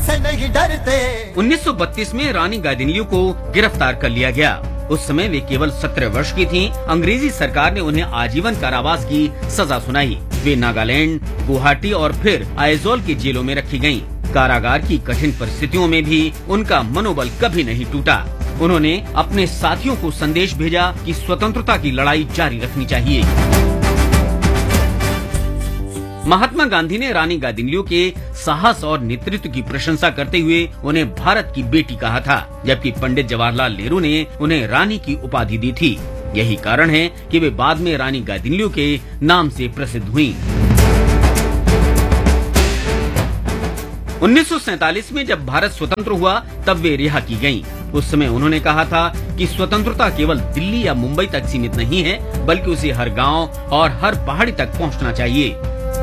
से नहीं डरते। 1932 में रानी गाइदिन्ल्यू को गिरफ्तार कर लिया गया। उस समय वे केवल 17 वर्ष की थीं। अंग्रेजी सरकार ने उन्हें आजीवन कारावास की सजा सुनाई। वे नागालैंड, गुवाहाटी और फिर आइजोल की जेलों में रखी गयीं। कारागार की कठिन परिस्थितियों में भी उनका मनोबल कभी नहीं टूटा। उन्होंने अपने साथियों को संदेश भेजा कि स्वतंत्रता की लड़ाई जारी रखनी चाहिए। महात्मा गांधी ने रानी गाइदिन्ल्यू के साहस और नेतृत्व की प्रशंसा करते हुए उन्हें भारत की बेटी कहा था, जबकि पंडित जवाहरलाल नेहरू ने उन्हें रानी की उपाधि दी थी। यही कारण है कि वे बाद में रानी गाइदिन्ल्यू के नाम से प्रसिद्ध हुईं। 1947 में जब भारत स्वतंत्र हुआ तब वे रिहा की गयीं। उस समय उन्होंने कहा था कि स्वतंत्रता केवल दिल्ली या मुंबई तक सीमित नहीं है, बल्कि उसे हर गांव और हर पहाड़ी तक पहुंचना चाहिए।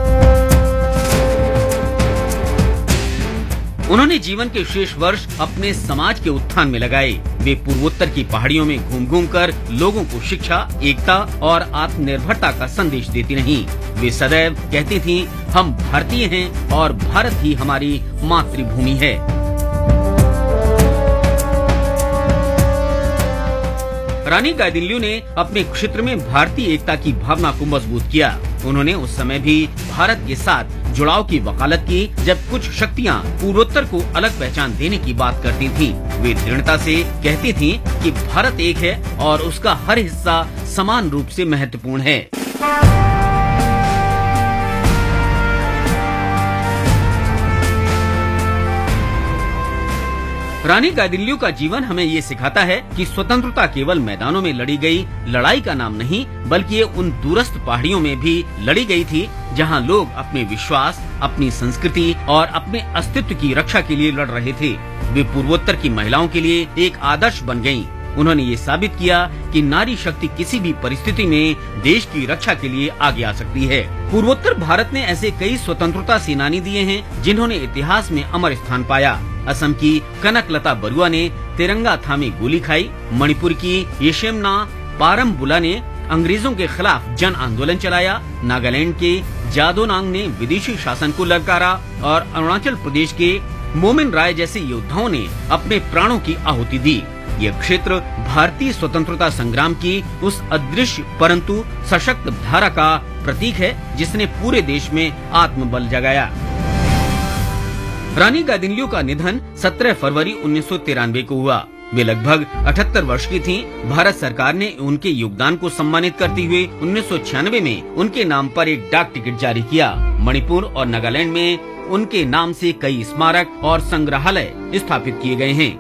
उन्होंने जीवन के शेष वर्ष अपने समाज के उत्थान में लगाए। वे पूर्वोत्तर की पहाड़ियों में घूम कर लोगों को शिक्षा, एकता और आत्मनिर्भरता का संदेश देती रहीं। वे सदैव कहती थीं, हम भारतीय हैं और भारत ही हमारी मातृभूमि है। रानी गाइदिन्ल्यू ने अपने क्षेत्र में भारतीय एकता की भावना को मजबूत किया। उन्होंने उस समय भी भारत के साथ जुड़ाव की वकालत की, जब कुछ शक्तियां पूर्वोत्तर को अलग पहचान देने की बात करती थीं। वे दृढ़ता से कहती थीं कि भारत एक है और उसका हर हिस्सा समान रूप से महत्वपूर्ण है। रानी गाइदिन्ल्यू का जीवन हमें ये सिखाता है कि स्वतंत्रता केवल मैदानों में लड़ी गई लड़ाई का नाम नहीं, बल्कि ये उन दूरस्थ पहाड़ियों में भी लड़ी गई थी, जहां लोग अपने विश्वास, अपनी संस्कृति और अपने अस्तित्व की रक्षा के लिए लड़ रहे थे। वे पूर्वोत्तर की महिलाओं के लिए एक आदर्श बन गयीं। उन्होंने ये साबित किया कि नारी शक्ति किसी भी परिस्थिति में देश की रक्षा के लिए आगे आ सकती है। पूर्वोत्तर भारत ने ऐसे कई स्वतंत्रता सेनानी दिए हैं जिन्होंने इतिहास में अमर स्थान पाया। असम की कनकलता बरुआ ने तिरंगा थामे गोली खाई। मणिपुर की येशेमना पारमबुला ने अंग्रेजों के खिलाफ जन आंदोलन चलाया। नागालैंड के जादोनांग ने विदेशी शासन को ललकारा और अरुणाचल प्रदेश के मोमिन राय जैसे योद्धाओं ने अपने प्राणों की आहुति दी। यह क्षेत्र भारतीय स्वतंत्रता संग्राम की उस अदृश्य परंतु सशक्त धारा का प्रतीक है जिसने पूरे देश में आत्मबल जगाया। रानी गाइदिन्ल्यू का निधन 17 फरवरी 1993 को हुआ। वे लगभग 78 वर्ष की थीं। भारत सरकार ने उनके योगदान को सम्मानित करते हुए 1996 में उनके नाम पर एक डाक टिकट जारी किया। मणिपुर और नागालैंड में उनके नाम से कई स्मारक और संग्रहालय स्थापित किए गए हैं।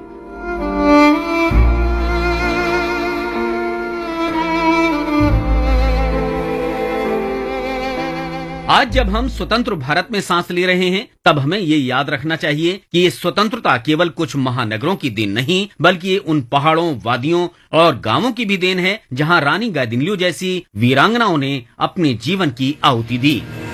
आज जब हम स्वतंत्र भारत में सांस ले रहे हैं, तब हमें ये याद रखना चाहिए कि ये स्वतंत्रता केवल कुछ महानगरों की देन नहीं, बल्कि ये उन पहाड़ों, वादियों और गांवों की भी देन है, जहां रानी गाइदिन्ल्यू जैसी वीरांगनाओं ने अपने जीवन की आहुति दी।